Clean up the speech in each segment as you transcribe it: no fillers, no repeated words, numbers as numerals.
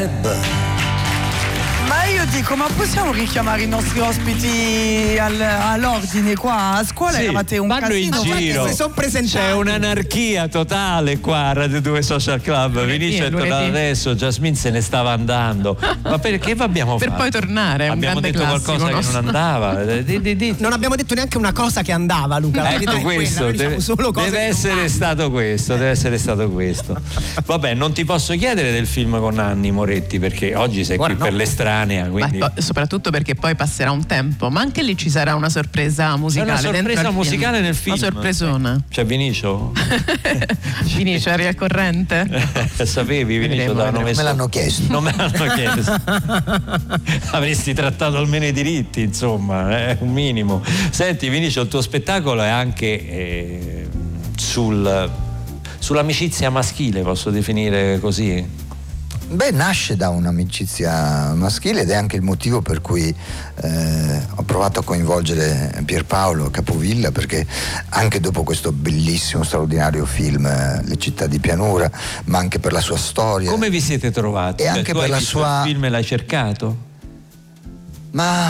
Club. Ma io dico, ma possiamo richiamare i nostri ospiti all'ordine qua? A scuola eravate un vanno casino. in giro. Si sono presentati. C'è un'anarchia totale qua a Radio 2 Social Club. Vinicio è tornato adesso, Jasmine se ne stava andando. Ma perché abbiamo fatto? Per poi tornare. Abbiamo detto qualcosa che non andava. Non abbiamo detto neanche una cosa che andava, Luca. Ecco, questo deve essere stato questo. Vabbè, non ti posso chiedere del film con Nanni Moretti perché oggi sei qui per l'estranea. Quindi... soprattutto perché poi passerà un tempo, ma anche lì ci sarà una sorpresa musicale. C'è una sorpresa musicale nel film. Una sorpresona. C'è Vinicio? Vinicio, eri al corrente? Sapevi, Vinicio? Me l'hanno chiesto. Non me l'hanno chiesto. Avresti trattato almeno i diritti, insomma, un minimo. Senti, Vinicio, il tuo spettacolo è anche sull'amicizia maschile, posso definire così? Beh, nasce da un'amicizia maschile ed è anche il motivo per cui ho provato a coinvolgere Pierpaolo Capovilla, perché anche dopo questo bellissimo, straordinario film Le città di pianura, ma anche per la sua storia. Come vi siete trovati? E anche per la sua... Il film l'hai cercato? Ma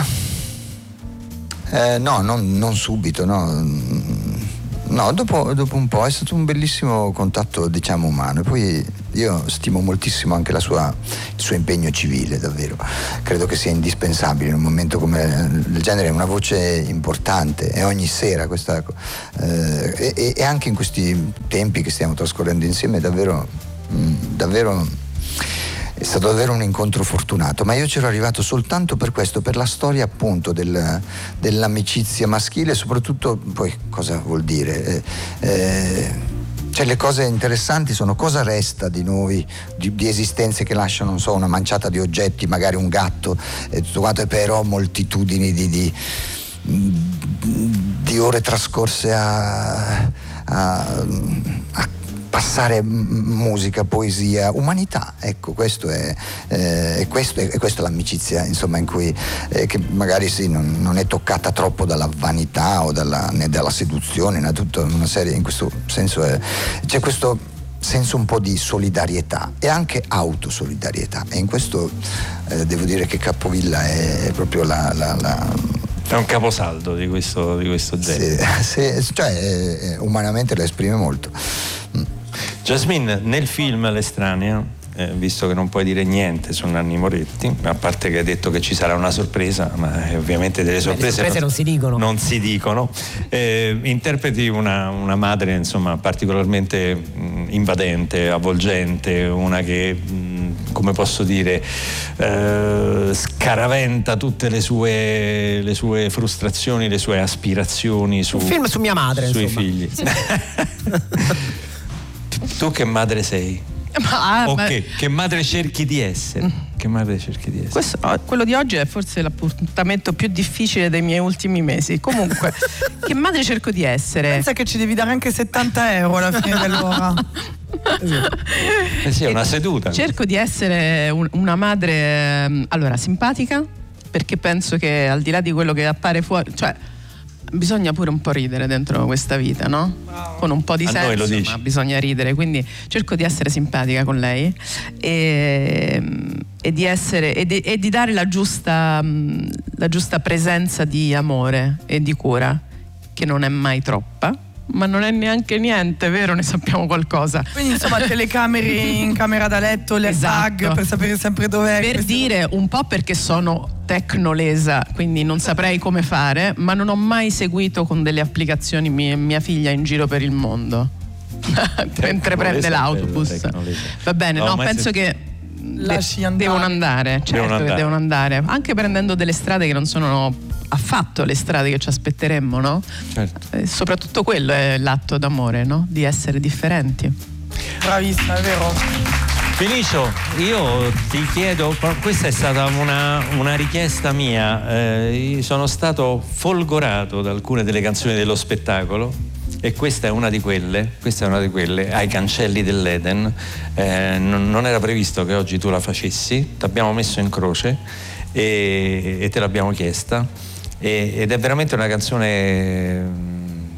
no, non subito, no. No, dopo un po' è stato un bellissimo contatto, diciamo, umano. E poi io stimo moltissimo anche il suo impegno civile, davvero. Credo che sia indispensabile in un momento come del genere, è una voce importante, e ogni sera questa e anche in questi tempi che stiamo trascorrendo insieme davvero è stato davvero un incontro fortunato, ma io c'ero arrivato soltanto per questo, per la storia appunto dell'amicizia maschile, soprattutto poi cosa vuol dire. Cioè, le cose interessanti sono cosa resta di noi, di esistenze che lasciano, non so, una manciata di oggetti, magari un gatto e tutto quanto, e però moltitudini di ore trascorse a passare musica, poesia, umanità. Ecco, questo è l'amicizia, insomma, in cui che magari sì, non è toccata troppo dalla vanità o né dalla seduzione, né tutta una serie. In questo senso c'è questo senso un po' di solidarietà e anche autosolidarietà, e in questo devo dire che Capovilla è proprio è un caposaldo di questo genere. Cioè umanamente la esprime molto. Jasmine, nel film L'estranea, visto che non puoi dire niente su Nanni Moretti, a parte che hai detto che ci sarà una sorpresa, ma ovviamente delle sorprese non si dicono. Non si dicono. Interpreti una madre, insomma, particolarmente invadente, avvolgente, una che, come posso dire, scaraventa tutte le sue frustrazioni, le sue aspirazioni un film su mia madre, sui insomma. figli. Tu che madre sei? Che madre cerchi di essere? Che madre cerchi di essere? Quello di oggi è forse l'appuntamento più difficile dei miei ultimi mesi. Comunque, che madre cerco di essere? Pensa che ci devi dare anche 70 euro alla fine dell'ora. Sì, è una seduta. Cerco di essere una madre, allora, simpatica, perché penso che al di là di quello che appare fuori, cioè bisogna pure un po' ridere dentro questa vita, no? Wow. Con un po' di senso, ma bisogna ridere, quindi cerco di essere simpatica con lei e di essere e di dare la giusta presenza di amore e di cura, che non è mai troppa, ma non è neanche niente, vero? Ne sappiamo qualcosa. Quindi insomma telecamere in camera da letto, le tag per sapere sempre dov'è. Per dire un po', perché sono tecnolesa, quindi non saprei come fare, ma non ho mai seguito con delle applicazioni mia figlia in giro per il mondo mentre prende l'autobus. Va bene, no, penso che devono andare, certo che devono andare, anche prendendo delle strade che non sono affatto le strade che ci aspetteremmo, no? Certo. Soprattutto quello è l'atto d'amore, no? Di essere differenti. Bravissima, è vero. Vinicio, io ti chiedo, questa è stata una richiesta mia, sono stato folgorato da alcune delle canzoni dello spettacolo e questa è una di quelle, Ai cancelli dell'Eden. Non era previsto che oggi tu la facessi, ti abbiamo messo in croce e te l'abbiamo chiesta, ed è veramente una canzone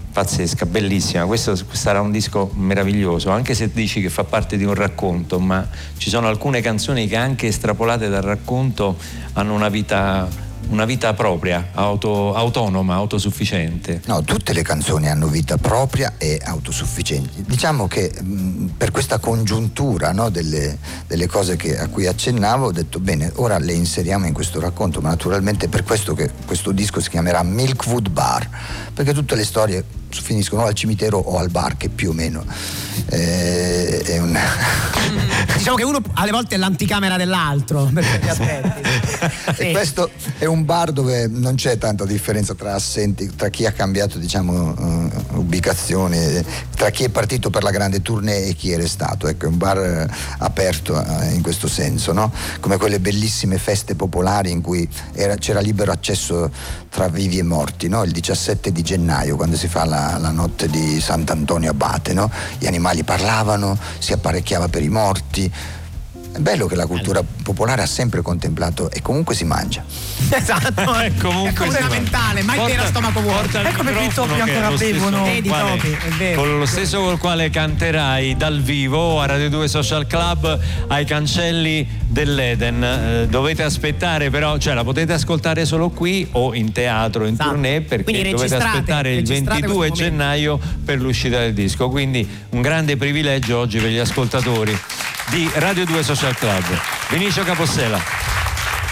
pazzesca, bellissima. Questo sarà un disco meraviglioso, anche se dici che fa parte di un racconto, ma ci sono alcune canzoni che anche estrapolate dal racconto hanno una vita propria, autonoma, autosufficiente. No, tutte le canzoni hanno vita propria e autosufficienti. Diciamo che per questa congiuntura, no, delle cose a cui accennavo, ho detto bene, ora le inseriamo in questo racconto, ma naturalmente per questo che questo disco si chiamerà Milkwood Bar, perché tutte le storie finiscono al cimitero o al bar, che più o meno è un... Diciamo che uno alle volte è l'anticamera dell'altro per certi aspetti. E questo è un bar dove non c'è tanta differenza tra assenti, tra chi ha cambiato, diciamo, ubicazione, tra chi è partito per la grande tournée e chi è restato. Ecco, è un bar aperto in questo senso, no? Come quelle bellissime feste popolari in cui c'era libero accesso tra vivi e morti, no? Il 17 di gennaio, quando si fa la notte di Sant'Antonio Abate, no? Gli animali parlavano, si apparecchiava per i morti. È bello che la cultura popolare ha sempre contemplato e comunque si mangia. Esatto, E comunque è fondamentale, mai bere a stomaco vuoto. È come i topi ancora bevono. Vedi, topi, è vero. Con lo stesso col quale canterai dal vivo a Radio 2 Social Club ai Cancelli dell'Eden. Dovete aspettare però, cioè la potete ascoltare solo qui o in teatro, in tournée, perché dovete aspettare il 22 gennaio per l'uscita del disco. Quindi un grande privilegio oggi per gli ascoltatori di Radio 2 Social Club. Vinicio Capossela.